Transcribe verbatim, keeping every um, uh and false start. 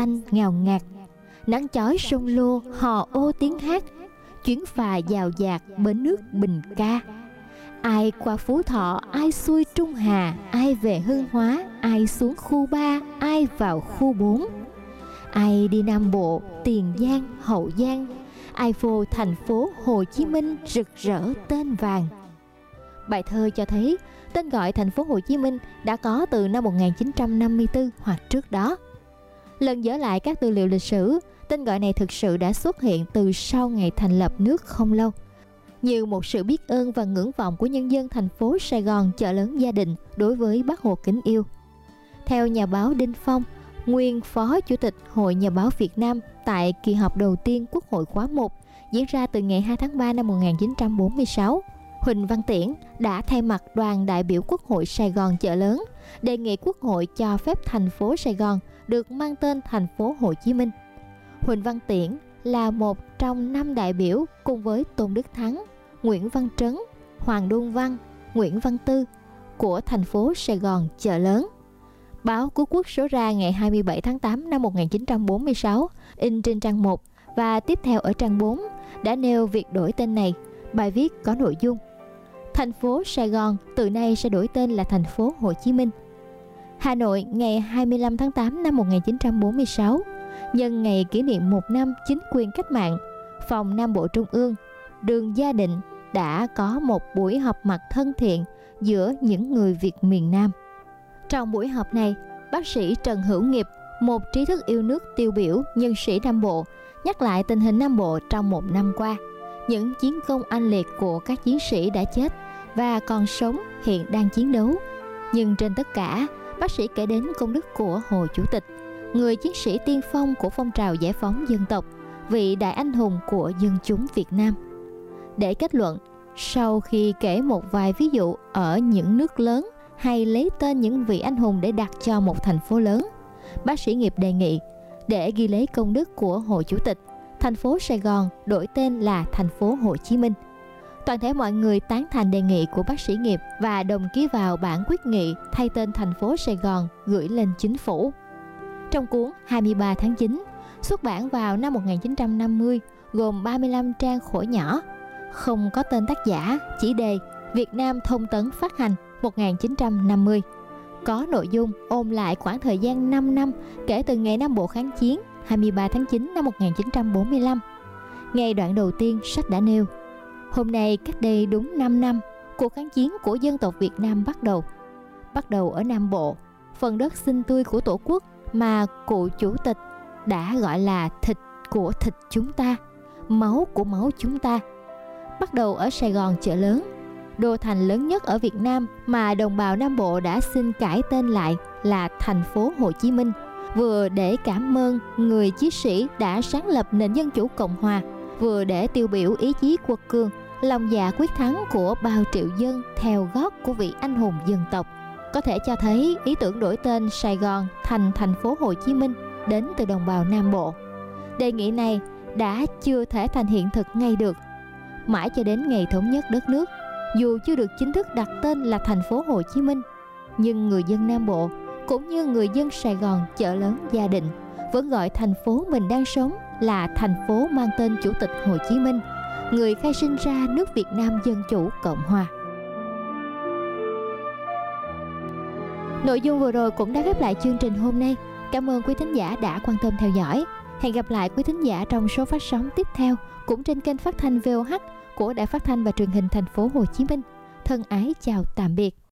xanh ngào ngạt. Nắng chói sông Lô hò ô tiếng hát, chuyến phà dào dạt bến nước Bình Ca. Ai qua Phú Thọ, ai xuôi Trung Hà, ai về Hương Hóa, ai xuống khu ba, ai vào khu bốn. Ai đi Nam Bộ, Tiền Giang, Hậu Giang, ai vô thành phố Hồ Chí Minh rực rỡ tên vàng. Bài thơ cho thấy tên gọi thành phố Hồ Chí Minh đã có từ năm một nghìn chín trăm năm mươi tư hoặc trước đó. Lần dở lại các tư liệu lịch sử, tên gọi này thực sự đã xuất hiện từ sau ngày thành lập nước không lâu, như một sự biết ơn và ngưỡng vọng của nhân dân thành phố Sài Gòn chợ lớn Gia Định đối với Bác Hồ kính yêu. Theo nhà báo Đinh Phong, nguyên Phó Chủ tịch Hội Nhà báo Việt Nam tại kỳ họp đầu tiên Quốc hội khóa một diễn ra từ ngày hai tháng ba năm một nghìn chín trăm bốn mươi sáu, Huỳnh Văn Tiễn đã thay mặt đoàn đại biểu Quốc hội Sài Gòn chợ lớn đề nghị Quốc hội cho phép thành phố Sài Gòn được mang tên thành phố Hồ Chí Minh. Huỳnh Văn Tiễn là một trong năm đại biểu cùng với Tôn Đức Thắng, Nguyễn Văn Trấn, Hoàng Đôn Văn, Nguyễn Văn Tư của thành phố Sài Gòn chợ lớn. Báo Cứu Quốc số ra ngày hai mươi bảy tháng tám năm một nghìn chín trăm bốn mươi sáu, in trên trang một và tiếp theo ở trang bốn, đã nêu việc đổi tên này. Bài viết có nội dung: thành phố Sài Gòn từ nay sẽ đổi tên là thành phố Hồ Chí Minh. Hà Nội, ngày hai mươi lăm tháng tám năm một nghìn chín trăm bốn mươi sáu, nhân ngày kỷ niệm một năm chính quyền cách mạng, Phòng Nam Bộ Trung ương, đường Gia Định đã có một buổi họp mặt thân thiện giữa những người Việt miền Nam. Trong buổi họp này, bác sĩ Trần Hữu Nghiệp, một trí thức yêu nước tiêu biểu nhân sĩ Nam Bộ, nhắc lại tình hình Nam Bộ trong một năm qua, những chiến công oanh liệt của các chiến sĩ đã chết và còn sống hiện đang chiến đấu. Nhưng trên tất cả, bác sĩ kể đến công đức của Hồ Chủ tịch, người chiến sĩ tiên phong của phong trào giải phóng dân tộc, vị đại anh hùng của dân chúng Việt Nam. Để kết luận, sau khi kể một vài ví dụ ở những nước lớn hay lấy tên những vị anh hùng để đặt cho một thành phố lớn, bác sĩ Nghiệp đề nghị để ghi lấy công đức của Hồ Chủ tịch, thành phố Sài Gòn đổi tên là thành phố Hồ Chí Minh. Toàn thể mọi người tán thành đề nghị của bác sĩ Nghiệp và đồng ký vào bản quyết nghị thay tên thành phố Sài Gòn gửi lên chính phủ. Trong cuốn hai mươi ba tháng chín, xuất bản vào năm một nghìn chín trăm năm mươi, gồm ba mươi lăm trang khổ nhỏ, không có tên tác giả, chỉ đề Việt Nam Thông tấn phát hành một nghìn chín trăm năm mươi, có nội dung ôn lại khoảng thời gian năm năm kể từ ngày Nam Bộ kháng chiến hai mươi ba tháng chín năm một nghìn chín trăm bốn mươi lăm. Ngay đoạn đầu tiên, sách đã nêu: hôm nay cách đây đúng năm năm, cuộc kháng chiến của dân tộc Việt Nam bắt đầu. Bắt đầu ở Nam Bộ, phần đất xinh tươi của Tổ quốc mà cụ Chủ tịch đã gọi là thịt của thịt chúng ta, máu của máu chúng ta. Bắt đầu ở Sài Gòn chợ lớn, đô thành lớn nhất ở Việt Nam mà đồng bào Nam Bộ đã xin cải tên lại là thành phố Hồ Chí Minh, vừa để cảm ơn người chiến sĩ đã sáng lập nền dân chủ Cộng hòa, vừa để tiêu biểu ý chí quật cường, lòng dạ quyết thắng của bao triệu dân theo gót của vị anh hùng dân tộc. Có thể cho thấy ý tưởng đổi tên Sài Gòn thành thành phố Hồ Chí Minh đến từ đồng bào Nam Bộ. Đề nghị này đã chưa thể thành hiện thực ngay được. Mãi cho đến ngày thống nhất đất nước, dù chưa được chính thức đặt tên là thành phố Hồ Chí Minh, nhưng người dân Nam Bộ cũng như người dân Sài Gòn chợ lớn Gia Định vẫn gọi thành phố mình đang sống là thành phố mang tên Chủ tịch Hồ Chí Minh, người khai sinh ra nước Việt Nam Dân Chủ Cộng Hòa. Nội dung vừa rồi cũng đã khép lại chương trình hôm nay. Cảm ơn quý thính giả đã quan tâm theo dõi. Hẹn gặp lại quý thính giả trong số phát sóng tiếp theo cũng trên kênh phát thanh vê o hát của Đài Phát thanh và Truyền hình Thành phố Hồ Chí Minh. Thân ái chào tạm biệt.